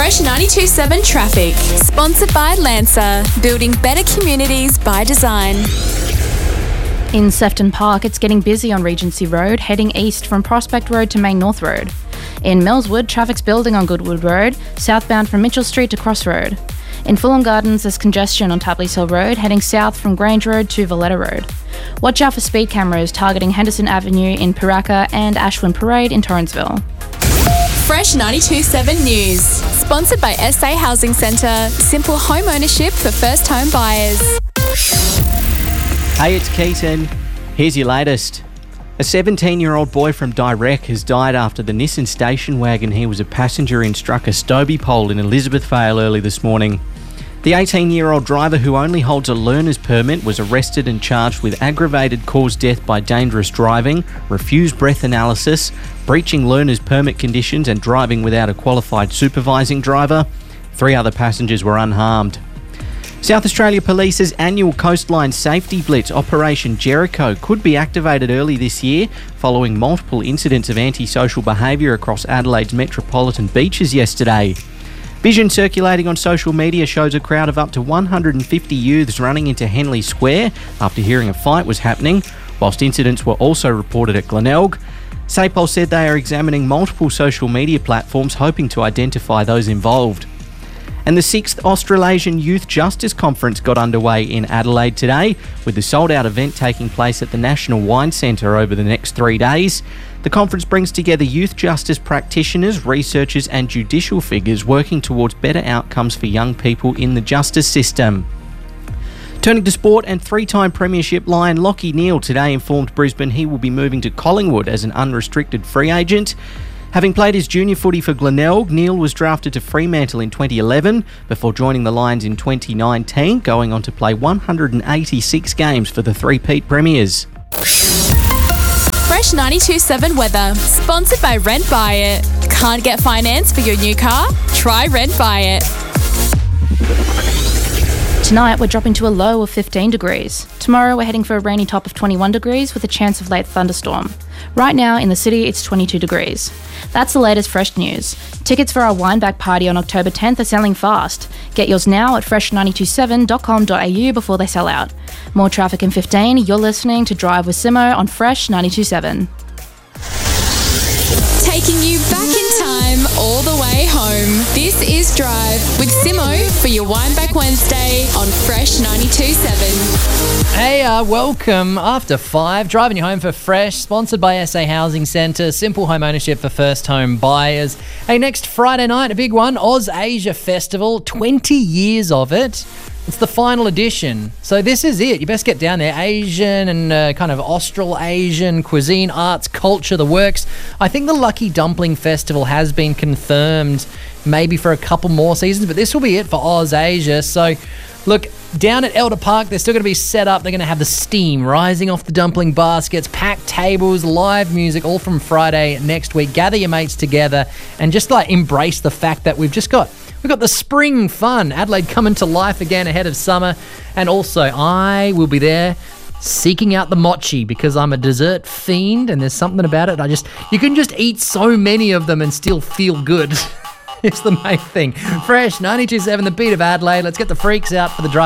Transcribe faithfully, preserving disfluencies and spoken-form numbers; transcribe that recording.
Fresh ninety-two point seven Traffic. Sponsored by Lancer. Building better communities by design. In Sefton Park, it's getting busy on Regency Road, heading east from Prospect Road to Main North Road. In Millswood, traffic's building on Goodwood Road, southbound from Mitchell Street to Cross Road. In Fulham Gardens, there's congestion on Tapley's Hill Road, heading south from Grange Road to Valletta Road. Watch out for speed cameras targeting Henderson Avenue in Piraka and Ashwin Parade in Torrensville. Fresh ninety-two point seven News. Sponsored by S A Housing Centre. Simple home ownership for first home buyers. Hey, it's Keaton. Here's your latest. A seventeen-year-old boy from Direct has died after the Nissan station wagon he was a passenger in struck a Stobie pole in Elizabeth Vale early this morning. The eighteen-year-old driver, who only holds a learner's permit, was arrested and charged with aggravated cause death by dangerous driving, refused breath analysis, breaching learner's permit conditions and driving without a qualified supervising driver. Three other passengers were unharmed. South Australia Police's annual Coastline Safety Blitz Operation Jericho could be activated early this year following multiple incidents of antisocial behaviour across Adelaide's metropolitan beaches yesterday. Vision circulating on social media shows a crowd of up to one hundred fifty youths running into Henley Square after hearing a fight was happening, whilst incidents were also reported at Glenelg. SAPOL said they are examining multiple social media platforms hoping to identify those involved. And the sixth Australasian Youth Justice Conference got underway in Adelaide today, with the sold-out event taking place at the National Wine Centre over the next three days. The conference brings together youth justice practitioners, researchers and judicial figures working towards better outcomes for young people in the justice system. Turning to sport, and three-time Premiership Lion Lachie Neale today informed Brisbane he will be moving to Collingwood as an unrestricted free agent. Having played his junior footy for Glenelg, Neale was drafted to Fremantle in twenty eleven before joining the Lions in twenty nineteen, going on to play one hundred eighty-six games for the three-peat Premiers. Fresh ninety-two point seven Weather. Sponsored by Rent Buy It. Can't get finance for your new car? Try Rent Buy It. Tonight, we're dropping to a low of fifteen degrees. Tomorrow, we're heading for a rainy top of twenty-one degrees with a chance of late thunderstorm. Right now, in the city, it's twenty-two degrees. That's the latest Fresh news. Tickets for our Wineback party on October tenth are selling fast. Get yours now at fresh nine two seven dot com dot a u before they sell out. More traffic in fifteen, you're listening to Drive with Simo on Fresh ninety-two point seven. Taking you back in time all the way home. This is Drive with Simo for your Wineback Wednesday on Fresh ninety-two point seven. Hey, uh, welcome after five. Driving you home for Fresh, sponsored by S A Housing Centre. Simple home ownership for first home buyers. Hey, next Friday night, a big one, Oz Asia Festival. twenty years of it. It's the final edition. So this is it. You best get down there. Asian and uh, kind of Australasian cuisine, arts, culture, the works. I think the Lucky Dumpling Festival has been confirmed maybe for a couple more seasons, but this will be it for Oz Asia. So look, down at Elder Park, they're still going to be set up. They're going to have the steam rising off the dumpling baskets, packed tables, live music, all from Friday next week. Gather your mates together and just like embrace the fact that we've just got We've got the spring fun. Adelaide coming to life again ahead of summer. And also, I will be there seeking out the mochi because I'm a dessert fiend and there's something about it. I just, you can just eat so many of them and still feel good. It's the main thing. Fresh ninety-two point seven, the beat of Adelaide. Let's get the freaks out for the drive.